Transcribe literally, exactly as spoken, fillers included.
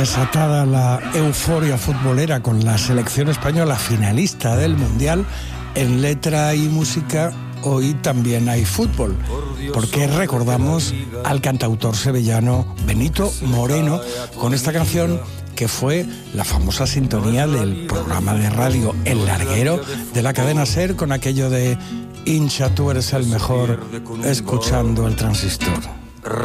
Desatada la euforia futbolera con la selección española finalista del Mundial, en letra y música hoy también hay fútbol, porque recordamos al cantautor sevillano Benito Moreno con esta canción que fue la famosa sintonía del programa de radio El Larguero de la cadena SER, con aquello de hincha, tú eres el mejor, escuchando el transistor.